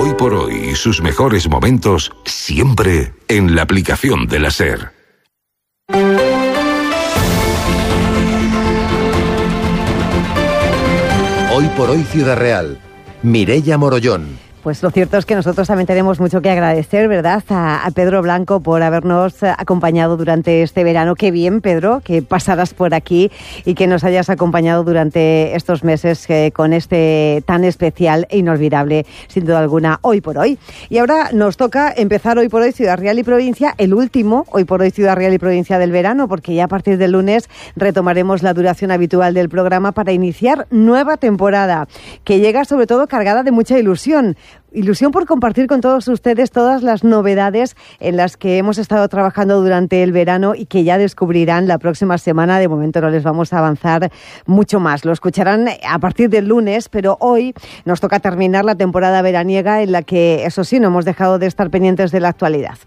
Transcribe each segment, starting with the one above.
Hoy por hoy y sus mejores momentos siempre en la aplicación de la SER. Hoy por hoy Ciudad Real. Mireia Morollón. Pues lo cierto es que nosotros también tenemos mucho que agradecer, ¿verdad?, a Pedro Blanco por habernos acompañado durante este verano. Qué bien, Pedro, que pasaras por aquí y que nos hayas acompañado durante estos meses con este tan especial e inolvidable, sin duda alguna, Hoy por Hoy. Y ahora nos toca empezar Hoy por Hoy Ciudad Real y Provincia, el último Hoy por Hoy Ciudad Real y Provincia del verano, porque ya a partir del lunes retomaremos la duración habitual del programa para iniciar nueva temporada, que llega sobre todo cargada de mucha ilusión. Ilusión por compartir con todos ustedes todas las novedades en las que hemos estado trabajando durante el verano y que ya descubrirán la próxima semana. De momento no les vamos a avanzar mucho más. Lo escucharán a partir del lunes, pero hoy nos toca terminar la temporada veraniega en la que, eso sí, no hemos dejado de estar pendientes de la actualidad.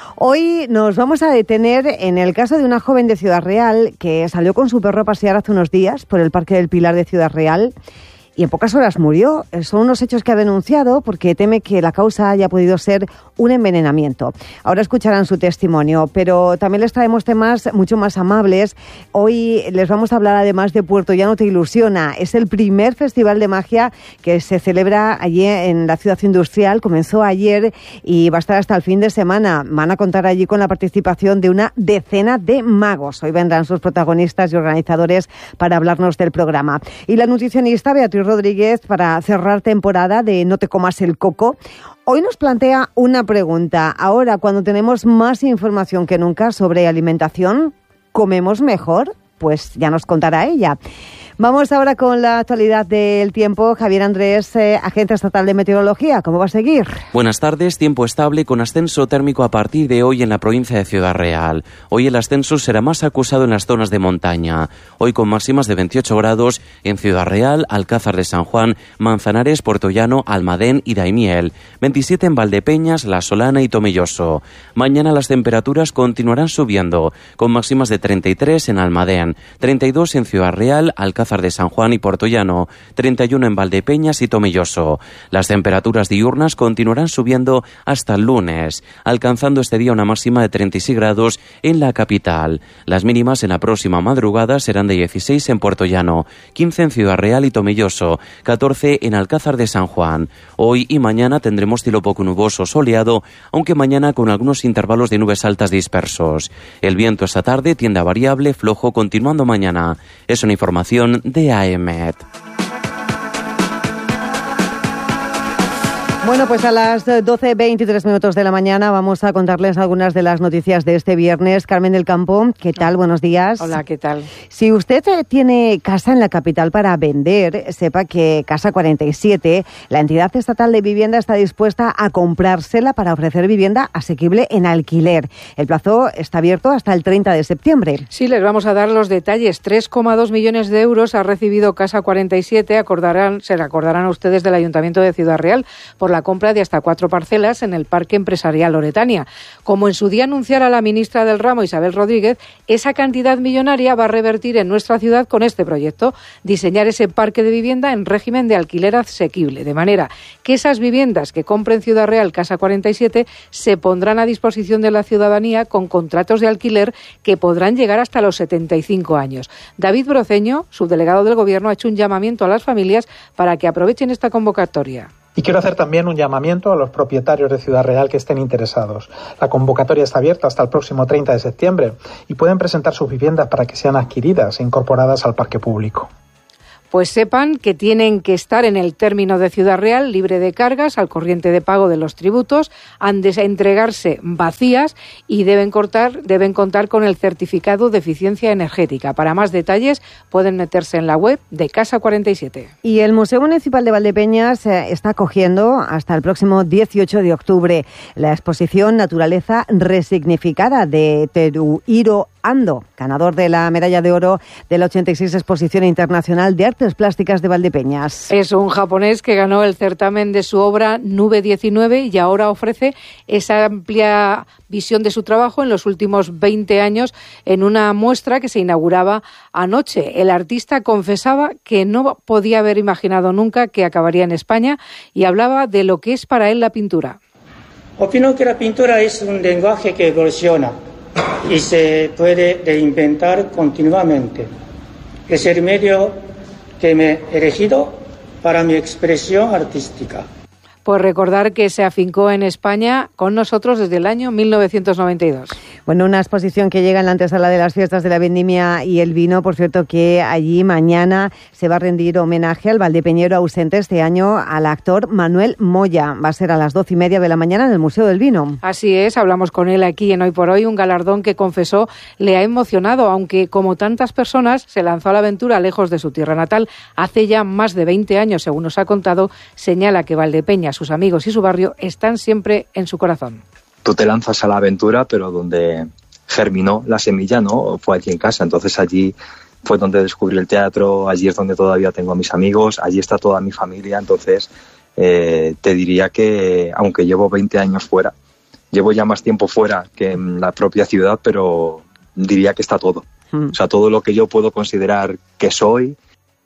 Hoy nos vamos a detener en el caso de una joven de Ciudad Real que salió con su perro a pasear hace unos días por el Parque del Pilar de Ciudad Real y en pocas horas murió. Son unos hechos que ha denunciado porque teme que la causa haya podido ser un envenenamiento. Ahora escucharán su testimonio, pero también les traemos temas mucho más amables. Hoy les vamos a hablar además de Puerto Llano Te Ilusiona. Es el primer festival de magia que se celebra allí en la ciudad industrial. Comenzó ayer y va a estar hasta el fin de semana. Van a contar allí con la participación de una decena de magos. Hoy vendrán sus protagonistas y organizadores para hablarnos del programa. Y la nutricionista Beatriz Rodríguez, para cerrar temporada de No te comas el coco, hoy nos plantea una pregunta. Ahora, cuando tenemos más información que nunca sobre alimentación, ¿comemos mejor? Pues ya nos contará ella. Vamos ahora con la actualidad del tiempo. Javier Andrés, Agencia Estatal de Meteorología, ¿cómo va a seguir? Buenas tardes, tiempo estable con ascenso térmico a partir de hoy en la provincia de Ciudad Real. Hoy el ascenso será más acusado en las zonas de montaña. Hoy con máximas de 28 grados en Ciudad Real, Alcázar de San Juan, Manzanares, Puerto Llano, Almadén y Daimiel. 27 en Valdepeñas, La Solana y Tomelloso. Mañana las temperaturas continuarán subiendo, con máximas de 33 en Almadén, 32 en Ciudad Real, Alcázar de San Juan y Puerto Llano, 31 en Valdepeñas y Tomelloso. Las temperaturas diurnas continuarán subiendo hasta el lunes, alcanzando este día una máxima de 36 grados en la capital. Las mínimas en la próxima madrugada serán de 16 en Puerto Llano, 15 en Ciudad Real y Tomelloso, 14 en Alcázar de San Juan. Hoy y mañana tendremos cielo poco nuboso soleado, aunque mañana con algunos intervalos de nubes altas dispersos. El viento esta tarde tiende a variable, flojo, continuando mañana. Es una información de AEMET. Bueno, pues a las 12:23 de la mañana vamos a contarles algunas de las noticias de este viernes. Carmen del Campo, ¿qué tal? Buenos días. Hola, ¿qué tal? Si usted tiene casa en la capital para vender, sepa que Casa 47, la entidad estatal de vivienda, está dispuesta a comprársela para ofrecer vivienda asequible en alquiler. El plazo está abierto hasta el 30 de septiembre. Sí, les vamos a dar los detalles. 3,2 millones de euros ha recibido Casa 47, se le acordarán a ustedes del Ayuntamiento de Ciudad Real, por la compra de hasta 4 parcelas en el Parque Empresarial Loretania. Como en su día anunciara la ministra del ramo, Isabel Rodríguez, esa cantidad millonaria va a revertir en nuestra ciudad con este proyecto, diseñar ese parque de vivienda en régimen de alquiler asequible, de manera que esas viviendas que compren Ciudad Real Casa 47 se pondrán a disposición de la ciudadanía con contratos de alquiler que podrán llegar hasta los 75 años. David Broceño, subdelegado del Gobierno, ha hecho un llamamiento a las familias para que aprovechen esta convocatoria. Y quiero hacer también un llamamiento a los propietarios de Ciudad Real que estén interesados. La convocatoria está abierta hasta el próximo 30 de septiembre y pueden presentar sus viviendas para que sean adquiridas e incorporadas al parque público. Pues sepan que tienen que estar en el término de Ciudad Real, libre de cargas, al corriente de pago de los tributos, han de entregarse vacías y deben contar con el certificado de eficiencia energética. Para más detalles pueden meterse en la web de Casa 47. Y el Museo Municipal de Valdepeñas está acogiendo hasta el próximo 18 de octubre la exposición Naturaleza Resignificada de Teruhiro Ando, ganador de la medalla de oro de la 86 Exposición Internacional de Artes Plásticas de Valdepeñas. Es un japonés que ganó el certamen de su obra Nube 19 y ahora ofrece esa amplia visión de su trabajo en los últimos 20 años en una muestra que se inauguraba anoche. El artista confesaba que no podía haber imaginado nunca que acabaría en España y hablaba de lo que es para él la pintura. Opino que la pintura es un lenguaje que evoluciona y se puede reinventar continuamente. Es el medio que me he elegido para mi expresión artística. Pues recordar que se afincó en España con nosotros desde el año 1992. Bueno, una exposición que llega en la antesala de las fiestas de la vendimia y el vino. Por cierto, que allí mañana se va a rendir homenaje al valdepeñero ausente este año, al actor Manuel Moya. Va a ser a las 12:30 de la mañana en el Museo del Vino. Así es, hablamos con él aquí en Hoy por Hoy, un galardón que confesó le ha emocionado, aunque como tantas personas se lanzó a la aventura lejos de su tierra natal hace ya más de 20 años, según nos ha contado. Señala que Valdepeñas, sus amigos y su barrio están siempre en su corazón. Tú te lanzas a la aventura, pero donde germinó la semilla, ¿no? Fue allí en casa. Entonces allí fue donde descubrí el teatro, allí es donde todavía tengo a mis amigos, allí está toda mi familia. Entonces te diría que, aunque llevo 20 años fuera, llevo ya más tiempo fuera que en la propia ciudad, pero diría que está todo. O sea, todo lo que yo puedo considerar que soy.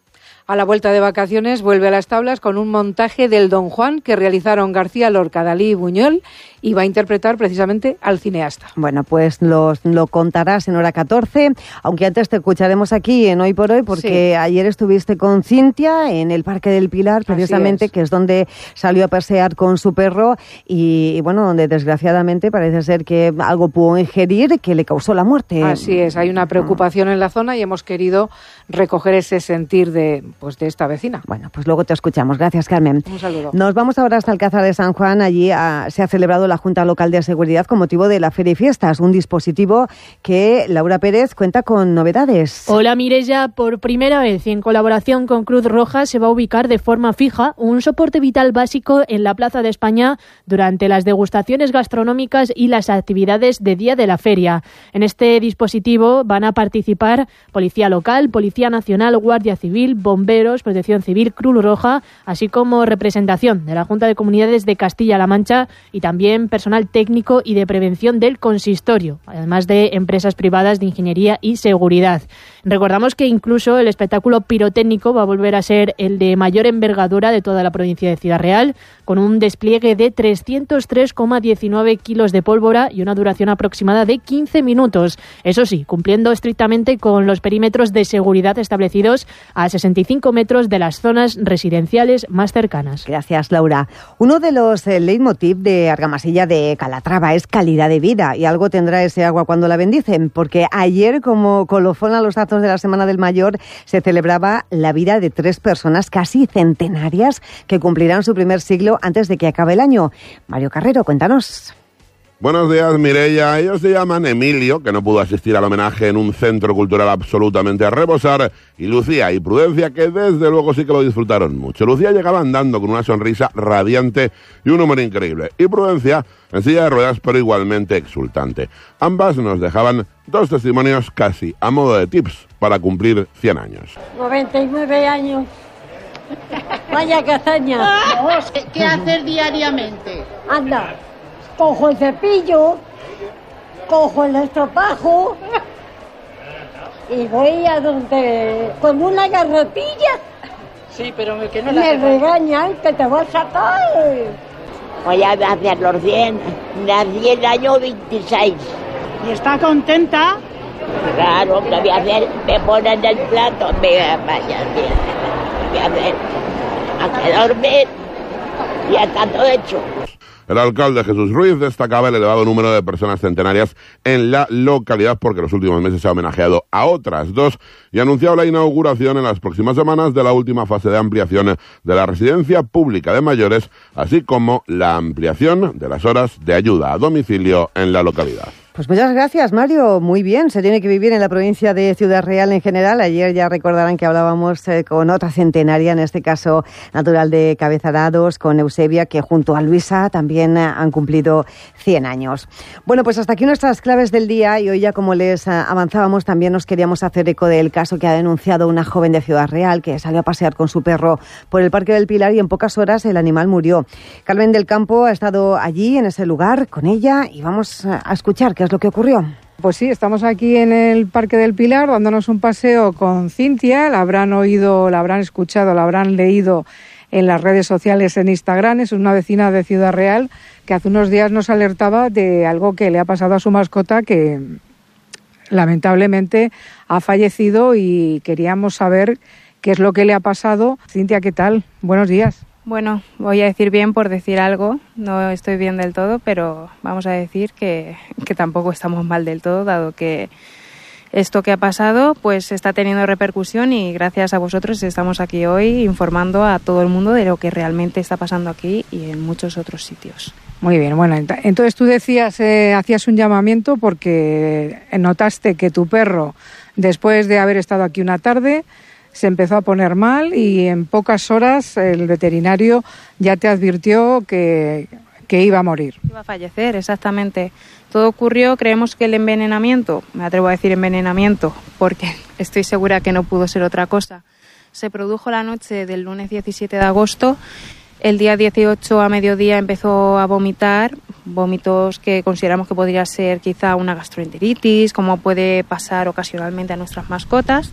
A la vuelta de vacaciones vuelve a las tablas con un montaje del Don Juan que realizaron García Lorca, Dalí y Buñuel, y va a interpretar precisamente al cineasta. Bueno, pues lo contarás en hora 14, aunque antes te escucharemos aquí en Hoy por Hoy, porque sí, ayer estuviste con Cintia en el Parque del Pilar, precisamente, que es donde salió a pasear con su perro y bueno, donde desgraciadamente parece ser que algo pudo ingerir que le causó la muerte. Así es, hay una preocupación en la zona y hemos querido recoger ese sentir de esta vecina. Bueno, pues luego te escuchamos. Gracias, Carmen. Un saludo. Nos vamos ahora hasta Alcázar de San Juan. Allí se ha celebrado la Junta Local de Seguridad con motivo de la Feria y Fiestas, un dispositivo que Laura Pérez cuenta con novedades. Hola, Mireia. Por primera vez y en colaboración con Cruz Roja se va a ubicar de forma fija un soporte vital básico en la Plaza de España durante las degustaciones gastronómicas y las actividades de día de la feria. En este dispositivo van a participar Policía Local, Policía Nacional, Guardia Civil, Bomberos, Protección Civil, Cruz Roja, así como representación de la Junta de Comunidades de Castilla-La Mancha y también personal técnico y de prevención del consistorio, además de empresas privadas de ingeniería y seguridad. Recordamos que incluso el espectáculo pirotécnico va a volver a ser el de mayor envergadura de toda la provincia de Ciudad Real, con un despliegue de 303,19 kilos de pólvora y una duración aproximada de 15 minutos. Eso sí, cumpliendo estrictamente con los perímetros de seguridad establecidos a 65 metros de las zonas residenciales más cercanas. Gracias, Laura. Uno de los leitmotiv de Argamasilla de Calatrava es calidad de vida, y algo tendrá ese agua cuando la bendicen, porque ayer, como colofón a los actos de la Semana del Mayor, se celebraba la vida de 3 personas casi centenarias que cumplirán su primer siglo antes de que acabe el año. Mario Carrero, cuéntanos. Buenos días, Mireia. Ellos se llaman Emilio, que no pudo asistir al homenaje en un centro cultural absolutamente a rebosar, y Lucía y Prudencia, que desde luego sí que lo disfrutaron mucho. Lucía llegaba andando con una sonrisa radiante y un humor increíble, y Prudencia en silla de ruedas, pero igualmente exultante. Ambas nos dejaban 2 testimonios casi a modo de tips para cumplir 100 años. 99 años. Vaya castaña. ¿Qué hacer diariamente? Anda. Cojo el cepillo, cojo el estropajo y voy a donde... con una garrotilla. Sí, pero que no la... Me regañan que te vas a caer. Voy a hacer los 100, nací el año 26. ¿Y está contenta? Claro, que voy a hacer, me ponen el plato, me voy a hacer, a que dormir y está todo hecho. El alcalde Jesús Ruiz destacaba el elevado número de personas centenarias en la localidad, porque en los últimos meses se ha homenajeado a otras 2 y ha anunciado la inauguración en las próximas semanas de la última fase de ampliación de la residencia pública de mayores, así como la ampliación de las horas de ayuda a domicilio en la localidad. Pues muchas gracias, Mario. Muy bien, se tiene que vivir en la provincia de Ciudad Real en general. Ayer ya recordarán que hablábamos con otra centenaria, en este caso natural de Cabezarados, con Eusebia, que junto a Luisa también han cumplido 100 años. Bueno, pues hasta aquí nuestras claves del día, y hoy ya, como les avanzábamos, también nos queríamos hacer eco del caso que ha denunciado una joven de Ciudad Real que salió a pasear con su perro por el Parque del Pilar y en pocas horas el animal murió. Carmen del Campo ha estado allí, en ese lugar, con ella, y vamos a escuchar qué es lo que ocurrió. Pues sí, estamos aquí en el Parque del Pilar dándonos un paseo con Cintia. La habrán oído, la habrán escuchado, la habrán leído en las redes sociales, en Instagram. Es una vecina de Ciudad Real que hace unos días nos alertaba de algo que le ha pasado a su mascota, que lamentablemente ha fallecido, y queríamos saber qué es lo que le ha pasado. Cintia, ¿qué tal? Buenos días. Bueno, voy a decir bien por decir algo. No estoy bien del todo, pero vamos a decir que tampoco estamos mal del todo, dado que esto que ha pasado pues está teniendo repercusión, y gracias a vosotros estamos aquí hoy informando a todo el mundo de lo que realmente está pasando aquí y en muchos otros sitios. Muy bien, bueno, entonces tú decías, hacías un llamamiento porque notaste que tu perro, después de haber estado aquí una tarde, se empezó a poner mal, y en pocas horas el veterinario ya te advirtió que iba a morir. Iba a fallecer, exactamente. Todo ocurrió, creemos que el envenenamiento, me atrevo a decir envenenamiento, porque estoy segura que no pudo ser otra cosa, se produjo la noche del lunes 17 de agosto. El día 18 a mediodía empezó a vomitar, vómitos que consideramos que podría ser quizá una gastroenteritis, como puede pasar ocasionalmente a nuestras mascotas.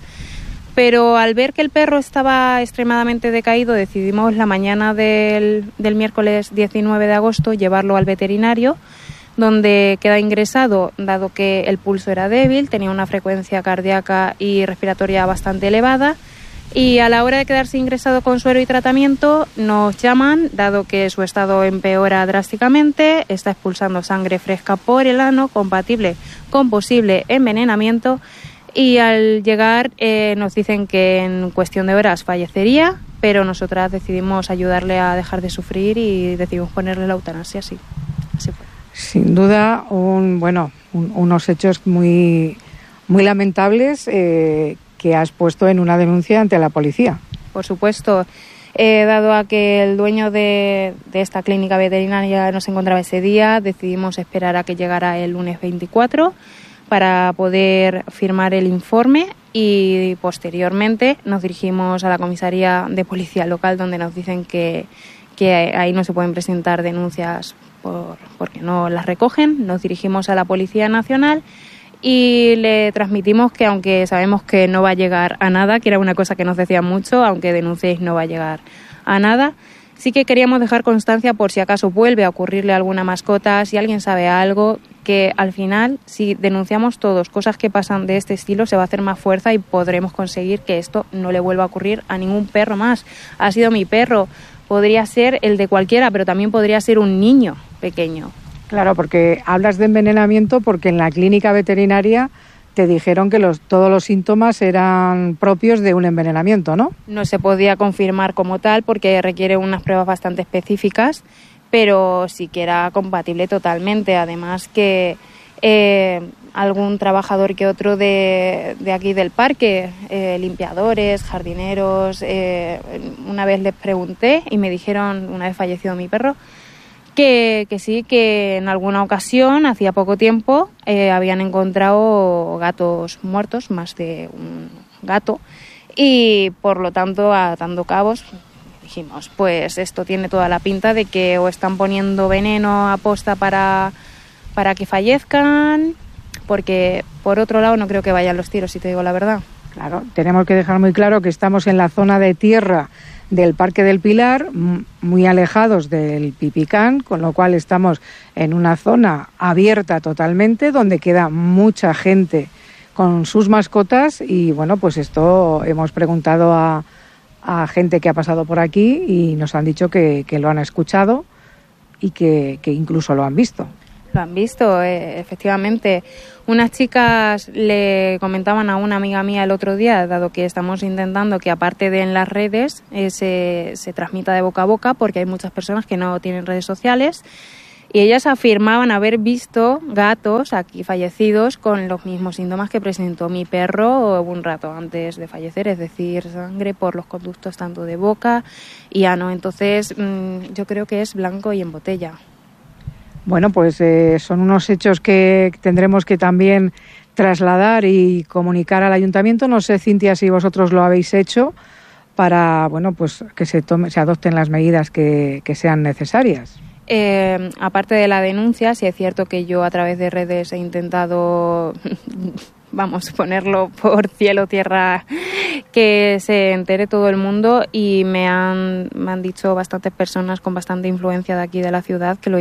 Pero al ver que el perro estaba extremadamente decaído, decidimos la mañana del miércoles 19 de agosto llevarlo al veterinario, donde queda ingresado, dado que el pulso era débil, tenía una frecuencia cardíaca y respiratoria bastante elevada, y a la hora de quedarse ingresado con suero y tratamiento nos llaman, dado que su estado empeora drásticamente, está expulsando sangre fresca por el ano, compatible con posible envenenamiento. Y al llegar nos dicen que en cuestión de horas fallecería, pero nosotras decidimos ayudarle a dejar de sufrir y decidimos ponerle la eutanasia, así fue. Sin duda, unos hechos muy, muy lamentables que has puesto en una denuncia ante la policía. Por supuesto. Dado a que el dueño de esta clínica veterinaria no se encontraba ese día, decidimos esperar a que llegara el lunes 24 para poder firmar el informe, y posteriormente nos dirigimos a la comisaría de policía local, donde nos dicen que ahí no se pueden presentar denuncias porque no las recogen. Nos dirigimos a la Policía Nacional y le transmitimos que, aunque sabemos que no va a llegar a nada, que era una cosa que nos decían mucho, aunque denunciéis no va a llegar a nada, sí que queríamos dejar constancia por si acaso vuelve a ocurrirle a alguna mascota, si alguien sabe algo, que al final, si denunciamos todos cosas que pasan de este estilo, se va a hacer más fuerza y podremos conseguir que esto no le vuelva a ocurrir a ningún perro más. Ha sido mi perro, podría ser el de cualquiera, pero también podría ser un niño pequeño. Claro, porque hablas de envenenamiento porque en la clínica veterinaria te dijeron que todos los síntomas eran propios de un envenenamiento, ¿no? No se podía confirmar como tal porque requiere unas pruebas bastante específicas, pero sí que era compatible totalmente. Además que algún trabajador que otro de aquí del parque, limpiadores, jardineros, una vez les pregunté y me dijeron, una vez fallecido mi perro, que sí, que en alguna ocasión, hacía poco tiempo, habían encontrado gatos muertos, más de un gato, y por lo tanto, atando cabos, dijimos, pues esto tiene toda la pinta de que o están poniendo veneno a posta para que fallezcan, porque por otro lado no creo que vayan los tiros, si te digo la verdad. Claro, tenemos que dejar muy claro que estamos en la zona de tierra del Parque del Pilar, muy alejados del Pipicán, con lo cual estamos en una zona abierta totalmente, donde queda mucha gente con sus mascotas, y bueno, pues esto hemos preguntado a gente que ha pasado por aquí y nos han dicho que lo han escuchado y que incluso lo han visto. Lo han visto, efectivamente. Unas chicas le comentaban a una amiga mía el otro día, dado que estamos intentando que aparte de en las redes se transmita de boca a boca, porque hay muchas personas que no tienen redes sociales, y ellas afirmaban haber visto gatos aquí fallecidos con los mismos síntomas que presentó mi perro un rato antes de fallecer, es decir, sangre por los conductos tanto de boca y ano. Entonces yo creo que es blanco y en botella. Bueno, pues son unos hechos que tendremos que también trasladar y comunicar al ayuntamiento. No sé, Cintia, si vosotros lo habéis hecho para, bueno, pues que se adopten las medidas que sean necesarias. Aparte de la denuncia, sí es cierto que yo a través de redes he intentado, vamos, ponerlo por cielo, tierra, que se entere todo el mundo, y me han dicho bastantes personas con bastante influencia de aquí de la ciudad que lo